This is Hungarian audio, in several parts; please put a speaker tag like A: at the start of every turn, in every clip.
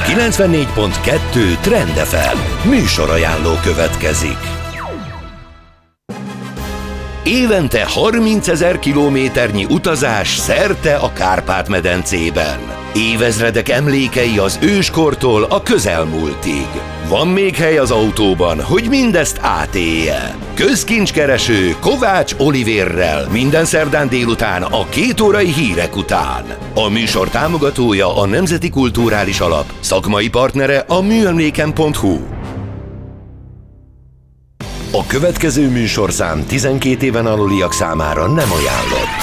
A: 94.2 Trend FM műsorajánló következik. Évente 30 000 kilométernyi utazás szerte a Kárpát-medencében. Évezredek emlékei az őskortól a közelmúltig. Van még hely az autóban, hogy mindezt átélje. Közkincskereső Kovács Olivérrel minden szerdán délután a 2 órai hírek után. A műsor támogatója a Nemzeti Kulturális Alap, szakmai partnere a műemléken.hu. A következő műsorszám 12 éven aluliak számára nem ajánlott.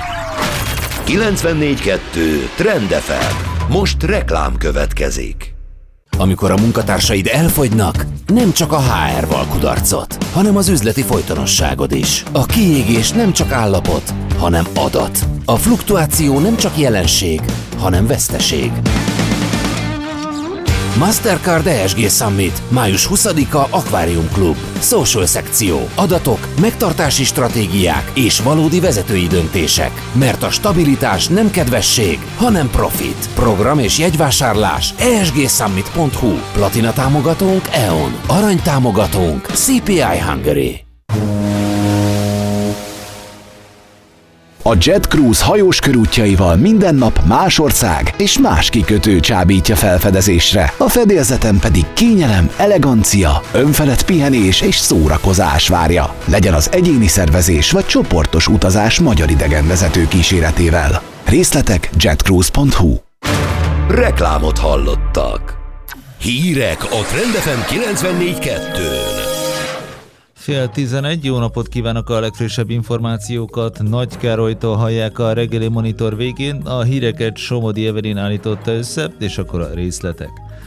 A: 94.2 Trend FM. Most reklám következik.
B: Amikor a munkatársaid elfogynak, nem csak a HR val kudarcot, hanem az üzleti folytonosságod is. A kiégés nem csak állapot, hanem adat. A fluktuáció nem csak jelenség, hanem veszteség. Mastercard ESG Summit, május 20-a Aquarium Club. Social szekció, adatok, megtartási stratégiák és valódi vezetői döntések. Mert a stabilitás nem kedvesség, hanem profit. Program és jegyvásárlás esgsummit.hu. Platina támogatónk E.ON. Arany támogatónk CPI Hungary.
C: A Jet Cruise hajós körútjaival minden nap más ország és más kikötő csábítja felfedezésre, a fedélzeten pedig kényelem, elegancia, önfelett pihenés és szórakozás várja. Legyen az egyéni szervezés vagy csoportos utazás magyar idegenvezető kíséretével. Részletek jetcruise.hu.
A: Reklámot hallottak. Hírek a Trend FM 94.2-n.
D: Fél 11, jó napot kívánok, a legfrissebb információkat Nagy Károlytól hallják a reggeli monitor végén, a híreket Somodi Evelyn állította össze, és akkor a részletek.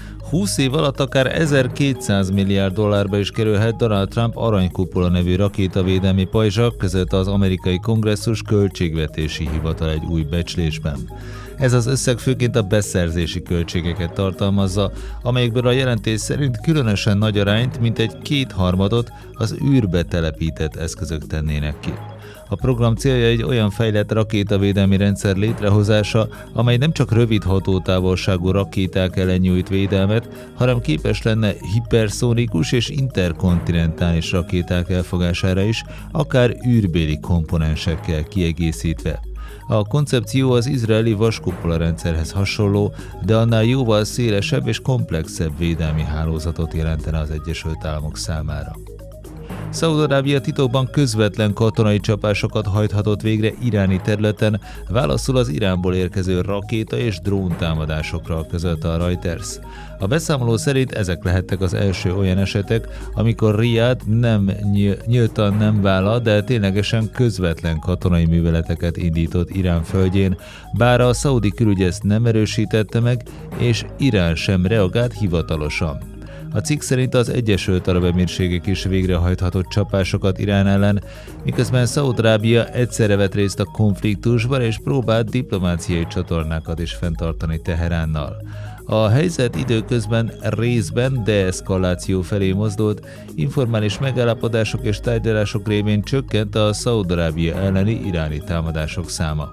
D: 20 év alatt akár 1200 milliárd dollárba is kerülhet Donald Trump aranykupola nevű rakétavédelmi pajzsa, között az amerikai kongresszus költségvetési hivatal egy új becslésben. Ez az összeg főként a beszerzési költségeket tartalmazza, amelyekből a jelentés szerint különösen nagy arányt, mintegy 2/3 az űrbe telepített eszközök tennének ki. A program célja egy olyan fejlett rakétavédelmi rendszer létrehozása, amely nem csak rövid hatótávolságú rakéták ellen nyújt védelmet, hanem képes lenne hiperszónikus és interkontinentális rakéták elfogására is, akár űrbéli komponensekkel kiegészítve. A koncepció az izraeli vaskupola rendszerhez hasonló, de annál jóval szélesebb és komplexebb védelmi hálózatot jelentene az Egyesült Államok számára. Szaúd-Arábia titokban közvetlen katonai csapásokat hajthatott végre iráni területen, válaszul az Iránból érkező rakéta és dróntámadásokra, közölte a Reuters. A beszámoló szerint ezek lehettek az első olyan esetek, amikor Riad nem nyíltan nem vállal, de ténylegesen közvetlen katonai műveleteket indított Irán földjén, bár a szaudi külügy ezt nem erősítette meg, és Irán sem reagált hivatalosan. A cikk szerint az Egyesült Arab Emírségek is végrehajthatott csapásokat Irán ellen, miközben Szaúd-Arábia egyszerre vett részt a konfliktusban és próbált diplomáciai csatornákat is fenntartani Teheránnal. A helyzet időközben részben deeszkaláció felé mozdult, informális megállapodások és tárgyalások révén csökkent a Szaúd-Arábia elleni iráni támadások száma.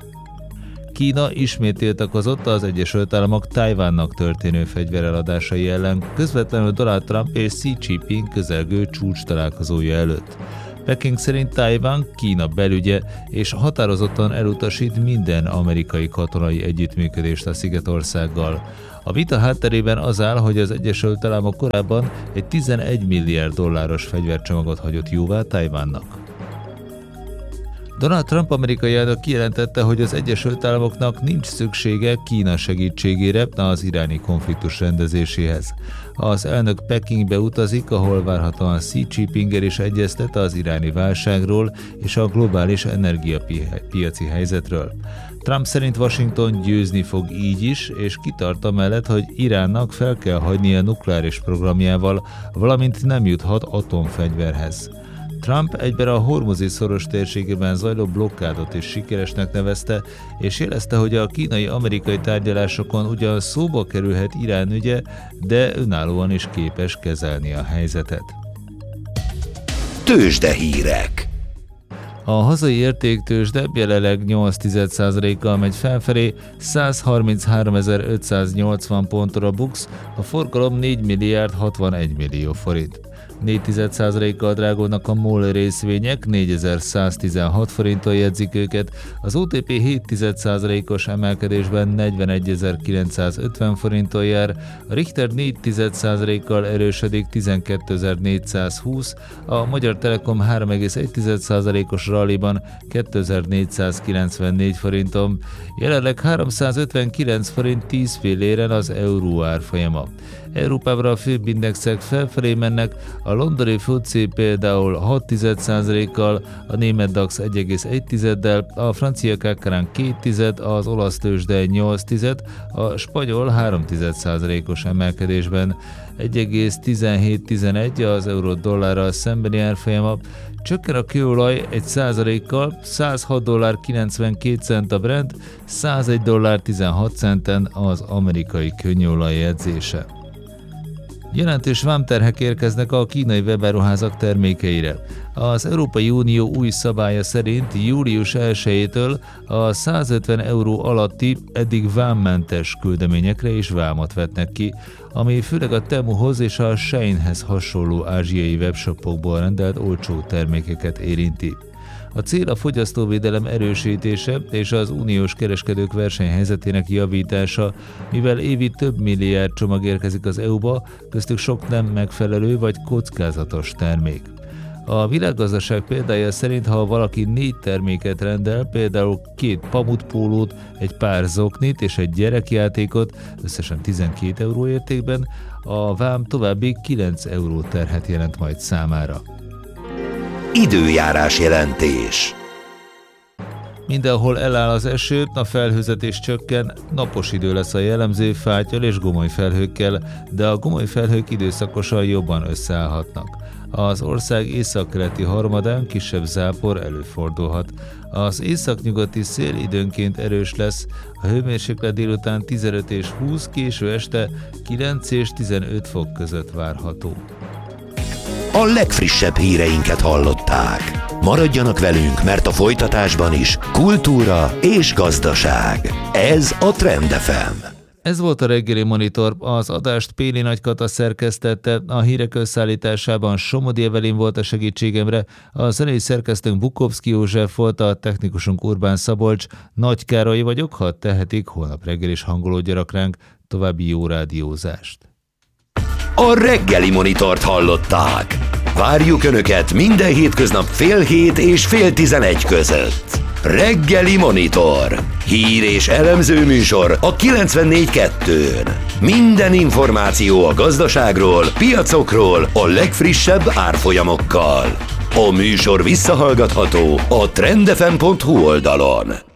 D: Kína ismét tiltakozott az Egyesült Államok Tajvannak történő fegyvereladásai ellen, közvetlenül Donald Trump és Xi Jinping közelgő csúcs találkozója előtt. Peking szerint Tajvan Kína belügye, és határozottan elutasít minden amerikai katonai együttműködést a szigetországgal. A vita hátterében az áll, hogy az Egyesült Államok korábban egy 11 milliárd dolláros fegyvercsomagot hagyott jóvá Tajvannak. Donald Trump amerikai elnök kijelentette, hogy az Egyesült Államoknak nincs szüksége Kína segítségére az iráni konfliktus rendezéséhez. Az elnök Pekingbe utazik, ahol várhatóan Xi Jinpinggel is egyeztet az iráni válságról és a globális energiapiaci helyzetről. Trump szerint Washington győzni fog így is, és kitart amellett, hogy Iránnak fel kell hagynia nukleáris programjával, valamint nem juthat atomfegyverhez. Trump egyben a Hormuzi-szoros térségében zajló blokkádot is sikeresnek nevezte, és jelezte, hogy a kínai-amerikai tárgyalásokon ugyan szóba kerülhet Irán ügye, de önállóan is képes kezelni a helyzetet.
A: Tőzsdehírek.
D: A hazai értéktőzsde jelenleg 0,8%-kal megy felfelé, 133.580 pontra buksz, a forgalom 4 milliárd 61 millió forint. 0,4%-kal drágulnak a MOL részvények, 4116 forinton jegyzik őket, az OTP 0,7%-os emelkedésben 41.950 forinton jár, a Richter 0,4%-kal erősödik 12.420, a Magyar Telekom 3,1%-os ralliban 2494 forinton, jelenleg 359 forint 10 filléren az euró árfolyama. Európában a főbb indexek felfelé mennek, a londoni FTSE például 0,6%-kal, a német DAX 1,1-del, a francia CAC 2, az olasz tőzsde 8, a spanyol 3,1%-os emelkedésben, 1,1711 az euró-dollárral szembeni árfolyama, csökken a kőolaj 1%-kal, $106.92 a Brent, $101.16 az amerikai könnyűolaj jegyzése. Jelentős vámterhek érkeznek a kínai webáruházak termékeire. Az Európai Unió új szabálya szerint július 1-től a 150 euró alatti, eddig vámmentes küldeményekre is vámot vetnek ki, ami főleg a Temuhoz és a Sheinhez hasonló ázsiai webshopokból rendelt olcsó termékeket érinti. A cél a fogyasztóvédelem erősítése és az uniós kereskedők versenyhelyzetének javítása, mivel évi több milliárd csomag érkezik az EU-ba, köztük sok nem megfelelő vagy kockázatos termék. A világgazdaság példája szerint, ha valaki 4 terméket rendel, például 2 pamutpólót, egy pár zoknit és egy gyerekjátékot, összesen 12 euró értékben, a vám további 9 euró terhet jelent majd számára.
A: Időjárás jelentés.
D: Mindenhol eláll az eső, a felhőzetés csökken, napos idő lesz a jellemző fáttyol és gomoly felhőkkel, de a gomoly felhők időszakosan jobban összeállhatnak. Az ország északkeleti harmadán kisebb zápor előfordulhat. Az északnyugati szél időnként erős lesz, a hőmérséklet délután 15 és 20, késő este 9 és 15 fok között várható.
A: A legfrissebb híreinket hallották. Maradjanak velünk, mert a folytatásban is kultúra és gazdaság. Ez a Trend FM.
D: Ez volt a reggeli monitor, az adást Péli Nagykata szerkesztette, a hírek összeállításában Somodi Evelin volt a segítségemre, a zenei szerkesztőnk Bukovszki József volt, a technikusunk Urbán Szabolcs, Nagy Károly vagyok, ha tehetik, holnap reggel is hangolódjanak ránk, további jó rádiózást.
A: A reggeli monitort hallották. Várjuk Önöket minden hétköznap 6:30 és 10:30 között. Reggeli Monitor. Hír és elemző műsor a 94.2-n. Minden információ a gazdaságról, piacokról, a legfrissebb árfolyamokkal. A műsor visszahallgatható a trendfm.hu oldalon.